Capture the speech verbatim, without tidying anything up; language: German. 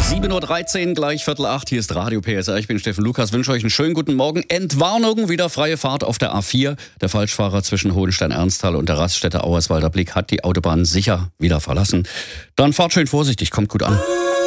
sieben Uhr dreizehn, gleich Viertel acht, hier ist Radio P S R. Ich bin Steffen Lukas, wünsche euch einen schönen guten Morgen. Entwarnung, wieder freie Fahrt auf der A vier. Der Falschfahrer zwischen Hohenstein-Ernsthal und der Raststätte Auerswalder Blick hat die Autobahn sicher wieder verlassen. Dann fahrt schön vorsichtig, kommt gut an.